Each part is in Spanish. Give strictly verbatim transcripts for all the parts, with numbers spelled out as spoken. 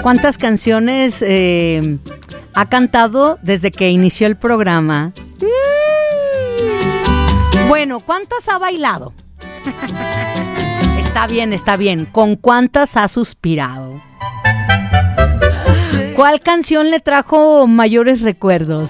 ¿Cuántas canciones eh, ha cantado desde que inició el programa? Mm. Bueno, ¿cuántas ha bailado? Está bien, está bien. ¿Con cuántas ha suspirado? ¿Cuál canción le trajo mayores recuerdos?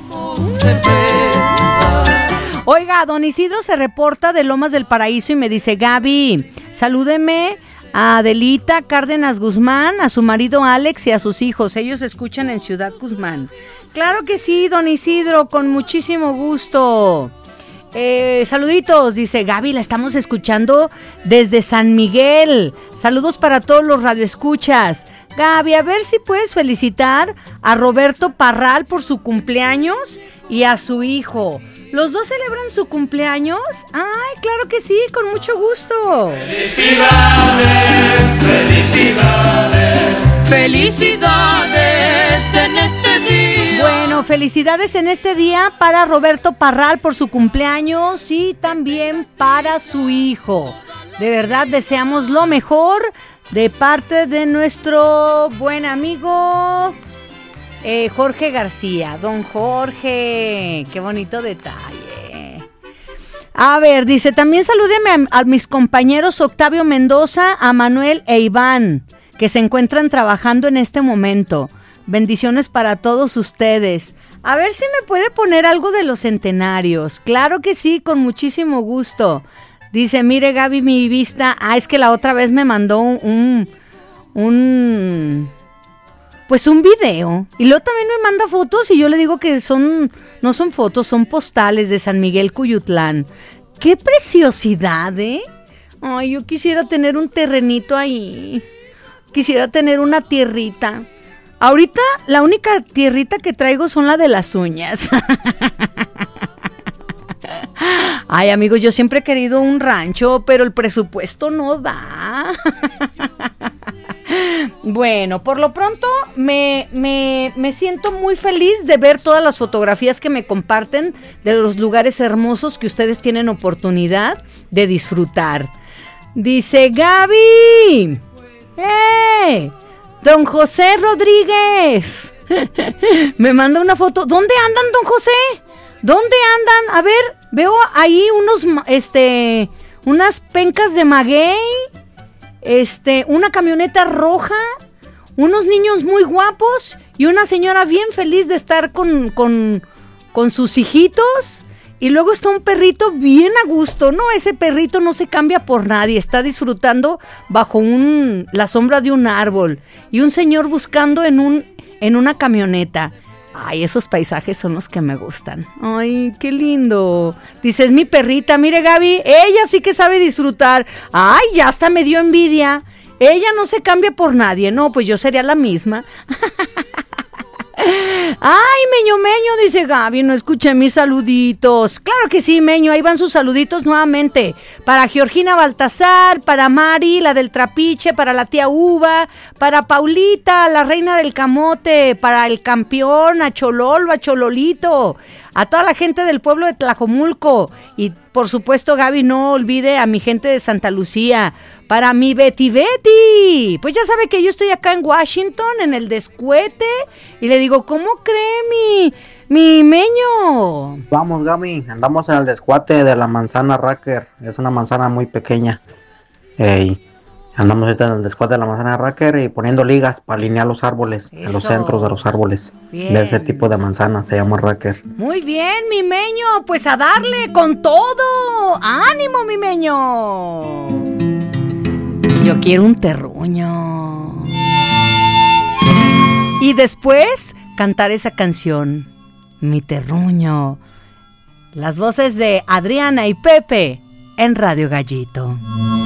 Oiga, don Isidro se reporta de Lomas del Paraíso y me dice: Gaby, salúdeme a Adelita Cárdenas Guzmán, a su marido Alex y a sus hijos. Ellos escuchan en Ciudad Guzmán. Claro que sí, don Isidro, con muchísimo gusto. Eh, saluditos, dice Gaby, la estamos escuchando desde San Miguel. Saludos para todos los radioescuchas. Gaby, a ver si puedes felicitar a Roberto Parral por su cumpleaños y a su hijo. ¿Los dos celebran su cumpleaños? ¡Ay, claro que sí! ¡Con mucho gusto! ¡Felicidades! ¡Felicidades! ¡Felicidades en este día! Bueno, felicidades en este día para Roberto Parral por su cumpleaños y también para su hijo. De verdad, deseamos lo mejor de parte de nuestro buen amigo... Eh, Jorge García, don Jorge, qué bonito detalle. A ver, dice, también salúdeme a, a mis compañeros Octavio Mendoza, a Manuel e Iván, que se encuentran trabajando en este momento. Bendiciones para todos ustedes. A ver si me puede poner algo de los centenarios. Claro que sí, con muchísimo gusto. Dice, mire Gaby, mi vista, ah, es que la otra vez me mandó un, un pues un video, y luego también me manda fotos y yo le digo que son, no son fotos, son postales de San Miguel Cuyutlán. ¡Qué preciosidad, eh! Ay, yo quisiera tener un terrenito ahí, quisiera tener una tierrita. Ahorita la única tierrita que traigo son la de las uñas. Ay, amigos, yo siempre he querido un rancho, pero el presupuesto no da. Bueno, por lo pronto me, me, me siento muy feliz de ver todas las fotografías que me comparten de los lugares hermosos que ustedes tienen oportunidad de disfrutar. Dice Gaby, ¡eh! Don José Rodríguez me manda una foto. ¿Dónde andan, don José? ¿Dónde andan? A ver, veo ahí unos, este, unas pencas de maguey. Este, una camioneta roja, unos niños muy guapos y una señora bien feliz de estar con, con, con sus hijitos. Y luego está un perrito bien a gusto, ¿no? Ese perrito no se cambia por nadie, está disfrutando bajo un, la sombra de un árbol. Y un señor buscando en, un, en una camioneta. Ay, esos paisajes son los que me gustan. Ay, qué lindo. Dices, mi perrita, mire Gaby, ella sí que sabe disfrutar. Ay, ya hasta me dio envidia. Ella no se cambia por nadie. No, pues yo sería la misma. Ay, Meño, Meño, dice Gaby, no escuché mis saluditos. Claro que sí, Meño, ahí van sus saluditos nuevamente. Para Georgina Baltasar, para Mari, la del trapiche, para la tía Uva, para Paulita, la reina del camote, para el campeón, a Chololo, a Chololito, a toda la gente del pueblo de Tlajomulco. Y por supuesto, Gaby, no olvide a mi gente de Santa Lucía. Para mi Betty Betty. Pues ya sabe que yo estoy acá en Washington, en el Descuete. Y le digo, ¿cómo cree mi, mi Meño? Vamos, Gaby, andamos en el Descuate de la manzana Racker. Es una manzana muy pequeña. Ey, andamos ahorita en el Descuate de la manzana Racker y poniendo ligas para alinear los árboles. Eso. En los centros de los árboles. Bien. De ese tipo de manzana, se llama Racker. Muy bien, mi Meño, pues a darle con todo. ¡Ánimo, mi Meño! Yo quiero un terruño. Y después cantar esa canción, Mi Terruño. Las voces de Adriana y Pepe en Radio Gallito.